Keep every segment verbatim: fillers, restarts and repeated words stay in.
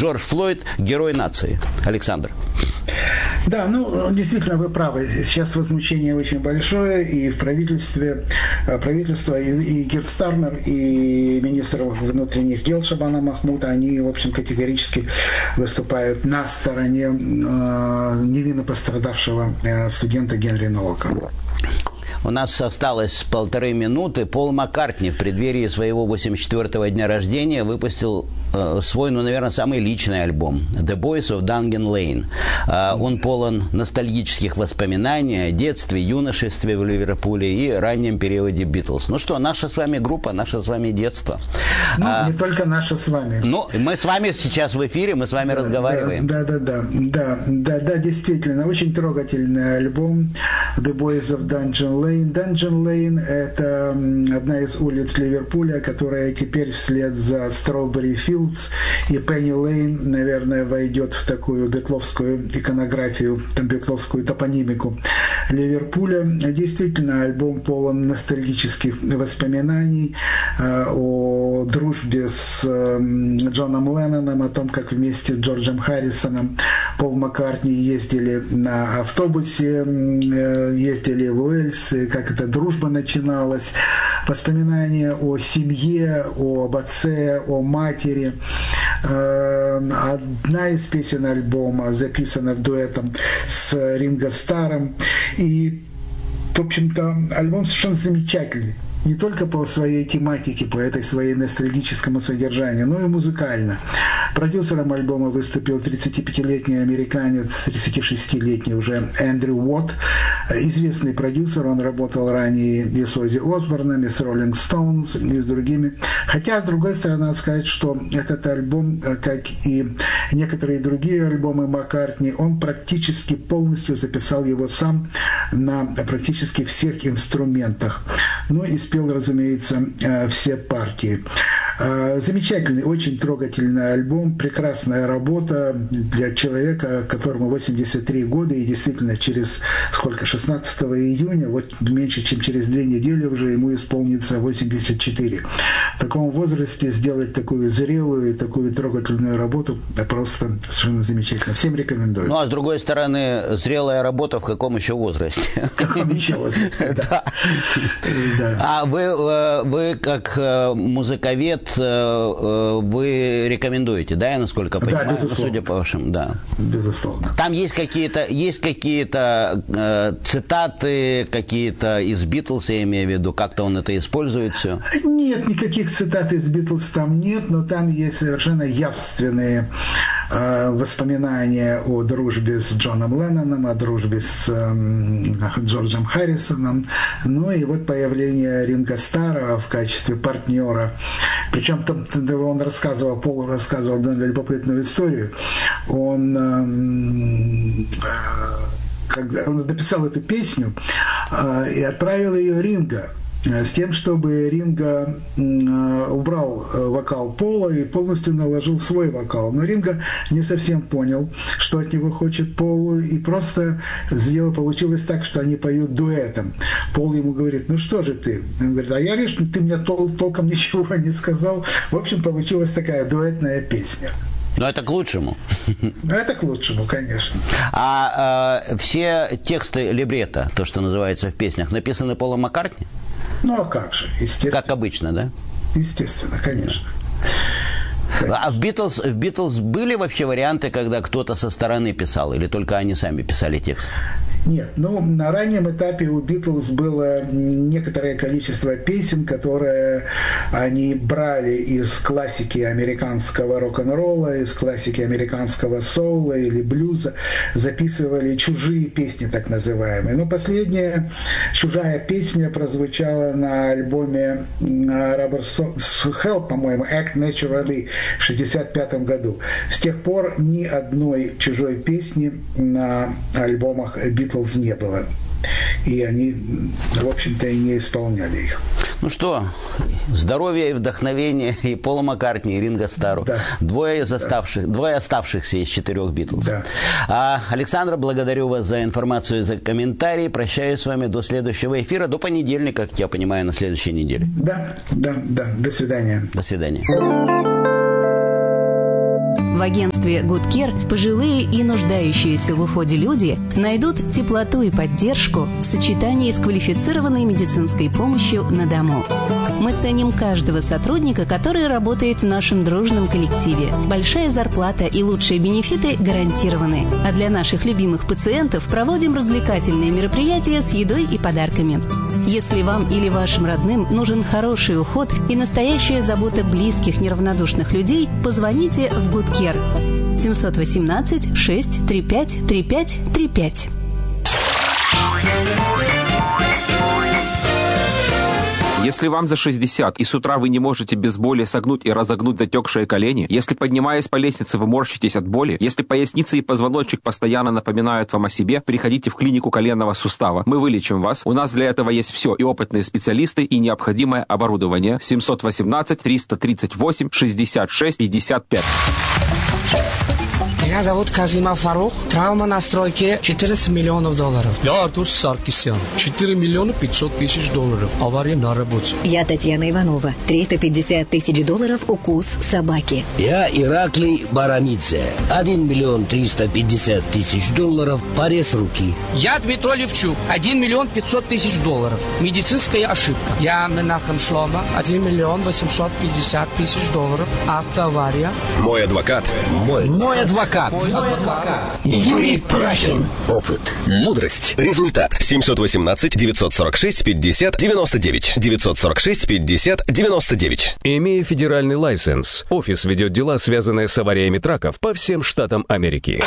Джордж Флойд – герой нации. Александр. Да, ну, действительно, вы правы. Сейчас возмущение очень большое, и в правительстве, правительство, и, и Гир Стармер, и министр внутренних дел Шабана Махмуда, они, в общем, категорически выступают на стороне э, невинно пострадавшего э, студента Генри Ноака. У нас осталось полторы минуты. Пол Маккартни в преддверии своего восемьдесят четвёртого дня рождения выпустил э, свой, ну, наверное, самый личный альбом «The Boys of Dungan Lane». Э, он полон ностальгических воспоминаний о детстве, юношестве в Ливерпуле и раннем периоде Битлз. Ну что, наша с вами группа, наше с вами детство. Ну, а, не только наша с вами. Ну, мы с вами сейчас в эфире, мы с вами да, разговариваем. Да, да, да, да, да, да, действительно, очень трогательный альбом «The Boys of Dungan Lane». Dungan Lane – это одна из улиц Ливерпуля, которая теперь вслед за Strawberry Fields и Penny Lane, наверное, войдет в такую битловскую иконографию, там, битловскую топонимику Ливерпуля. Действительно, альбом полон ностальгических воспоминаний э, о дружбе с э, Джоном Ленноном, о том, как вместе с Джорджем Харрисоном Пол Маккартни ездили на автобусе, э, ездили в Уэльс, как эта дружба начиналась, воспоминания о семье, об отце, о матери. Одна из песен альбома записана дуэтом с Ринго Старром. И, в общем-то, альбом совершенно замечательный. Не только по своей тематике, по этой своей ностальгическому содержанию, но и музыкально. Продюсером альбома выступил тридцатипятилетний американец, тридцатишестилетний уже Эндрю Уотт. Известный продюсер, он работал ранее и с Оззи Осборном, и с Роллинг Стоунс, и с другими. Хотя, с другой стороны, надо сказать, что этот альбом, как и некоторые другие альбомы Маккартни, он практически полностью записал его сам на практически всех инструментах. Ну и спел, разумеется, все партии. Замечательный, очень трогательный альбом, прекрасная работа для человека, которому восемьдесят три года, и действительно через сколько, шестнадцатого июня, вот меньше чем через две недели уже ему исполнится восемьдесят четыре. В таком возрасте сделать такую зрелую, такую трогательную работу просто совершенно замечательно. Всем рекомендую. Ну, а с другой стороны, зрелая работа в каком еще возрасте? В каком еще возрасте, да. А вы, вы как музыковед, вы рекомендуете, да, я насколько понимаю, да, безусловно. Судя по вашим, да. Безусловно. Там есть какие-то, есть какие-то э, цитаты, какие-то из Битлз, я имею в виду, как-то он это использует все? Нет, никаких цитат из Битлз там нет, но там есть совершенно явственные э, воспоминания о дружбе с Джоном Ленноном, о дружбе с э, Джорджем Харрисоном, ну и вот появление Ринго Старра в качестве партнера. Причем там он рассказывал, Пол рассказывал довольно любопытную историю. Он, э, когда он написал эту песню э, и отправил ее Ринго, с тем, чтобы Ринго убрал вокал Пола и полностью наложил свой вокал. Но Ринго не совсем понял, что от него хочет Пол, и просто сделал, получилось так, что они поют дуэтом. Пол ему говорит: ну что же ты? Он говорит: а я лишь, ты мне тол- толком ничего не сказал. В общем, получилась такая дуэтная песня. Но это к лучшему. Это к лучшему, конечно. А э, все тексты либретто, то, что называется в песнях, написаны Полом Маккартни? Ну, а как же, естественно. Как обычно, да? Естественно, конечно. конечно. А в Битлз, в Битлз были вообще варианты, когда кто-то со стороны писал, или только они сами писали текст? Нет, ну, на раннем этапе у Битлз было некоторое количество песен, которые они брали из классики американского рок-н-ролла, из классики американского соула или блюза, записывали чужие песни, так называемые. Но последняя чужая песня прозвучала на альбоме Rubber Help, по-моему, Act Naturally в шестьдесят пятом году. С тех пор ни одной чужой песни на альбомах Битлз не было. И они, в общем-то, и не исполняли их. Ну что, здоровья и вдохновения и Пола Маккартни, и Ринго Старру. Да. Двое из оставших, да. двое оставшихся из четырех Битлз. Да. А, Александр, благодарю вас за информацию и за комментарии. Прощаюсь с вами до следующего эфира, до понедельника, как я понимаю, на следующей неделе. Да, да, да. До свидания. До свидания. В агентстве Good Care пожилые и нуждающиеся в уходе люди найдут теплоту и поддержку в сочетании с квалифицированной медицинской помощью на дому. Мы ценим каждого сотрудника, который работает в нашем дружном коллективе. Большая зарплата и лучшие бенефиты гарантированы. А для наших любимых пациентов проводим развлекательные мероприятия с едой и подарками. Если вам или вашим родным нужен хороший уход и настоящая забота близких неравнодушных людей, позвоните в Good Care. семь один восемь шесть три пять три пять три пять. Если вам за шестьдесят, и с утра вы не можете без боли согнуть и разогнуть затекшие колени, если, поднимаясь по лестнице, вы морщитесь от боли, если поясница и позвоночник постоянно напоминают вам о себе, приходите в клинику коленного сустава. Мы вылечим вас. У нас для этого есть все, и опытные специалисты, и необходимое оборудование. семь один восемь триста тридцать восемь шестьдесят шесть пятьдесят пять. Меня зовут Казимов Фарух. Травма на стройке четырнадцать миллионов долларов. Я Артур Саркисян. четыре миллиона пятьсот тысяч долларов. Авария на работе. Я Татьяна Иванова. триста пятьдесят тысяч долларов укус собаки. Я Ираклий Барамидзе. один миллион триста пятьдесят тысяч долларов. Порез руки. Я Дмитрий Левчук. один миллион пятьсот тысяч долларов. Медицинская ошибка. Я Менахем Шлома. один миллион восемьсот пятьдесят тысяч долларов. Автоавария. Мой адвокат. Мой, Мой адвокат. Мой адвокат. Юрий Прахин. Опыт. Мудрость. Результат. семь один восемь девять сорок шесть пятьдесят девяносто девять. девятьсот сорок шесть пятьдесят девяносто девять. Имея федеральный лайсенс, офис ведет дела, связанные с авариями траков по всем штатам Америки.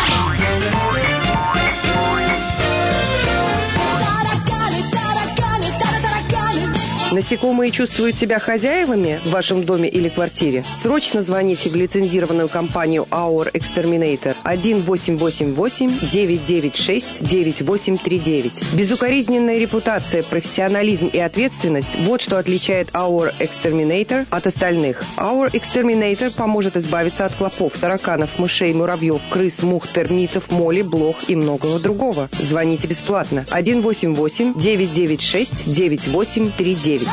Насекомые чувствуют себя хозяевами в вашем доме или квартире? Срочно звоните в лицензированную компанию Our Exterminator один восемь восемь восемь девять девять шесть девять восемь три девять. Безукоризненная репутация, профессионализм и ответственность – вот что отличает Our Exterminator от остальных. Our Exterminator поможет избавиться от клопов, тараканов, мышей, муравьев, крыс, мух, термитов, моли, блох и многого другого. Звоните бесплатно один восемь восемь девять девять шесть девять восемь три девять.